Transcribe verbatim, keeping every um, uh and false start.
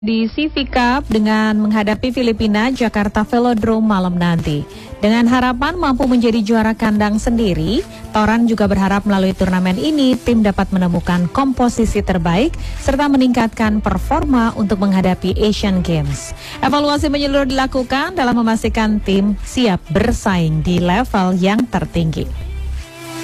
Di C V Cup dengan menghadapi Filipina, Jakarta Velodrome malam nanti. Dengan harapan mampu menjadi juara kandang sendiri, Toran juga berharap melalui turnamen ini tim dapat menemukan komposisi terbaik serta meningkatkan performa untuk menghadapi Asian Games. Evaluasi menyeluruh dilakukan dalam memastikan tim siap bersaing di level yang tertinggi.